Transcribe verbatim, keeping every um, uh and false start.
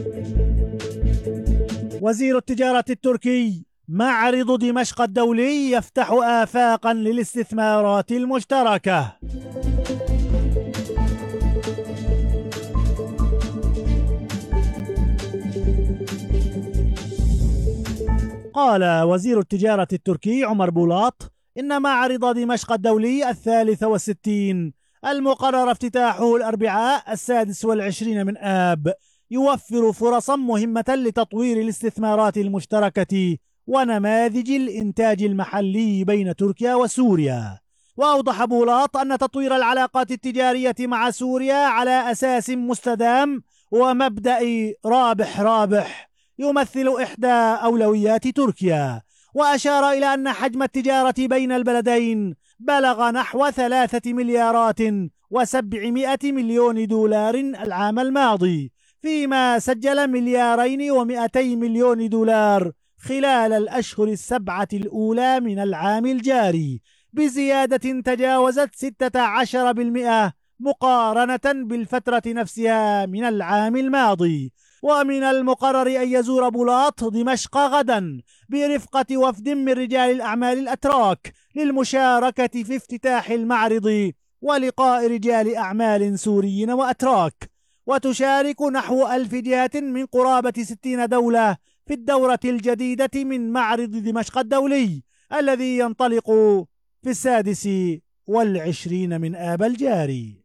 وزير التجارة التركي: معرض دمشق الدولي يفتح آفاقا للاستثمارات المشتركة. قال وزير التجارة التركي عمر بولاط إن معرض دمشق الدولي الثالث والستين المقرر افتتاحه الأربعاء السادس والعشرين من آب يوفر فرصا مهمة لتطوير الاستثمارات المشتركة ونماذج الإنتاج المحلي بين تركيا وسوريا. وأوضح بولاط أن تطوير العلاقات التجارية مع سوريا على أساس مستدام ومبدأ رابح رابح يمثل إحدى أولويات تركيا، وأشار إلى أن حجم التجارة بين البلدين بلغ نحو ثلاثة مليارات وسبعمائة مليون دولار العام الماضي، فيما سجل مليارين ومئتي مليون دولار خلال الأشهر السبعة الأولى من العام الجاري، بزيادة تجاوزت ستة عشر بالمئة مقارنة بالفترة نفسها من العام الماضي. ومن المقرر أن يزور بولاط دمشق غدا برفقة وفد من رجال الأعمال الأتراك للمشاركة في افتتاح المعرض ولقاء رجال أعمال سوريين وأتراك. وتشارك نحو ألف جهة من قرابة ستين دولة في الدورة الجديدة من معرض دمشق الدولي الذي ينطلق في السادس والعشرين من آب الجاري.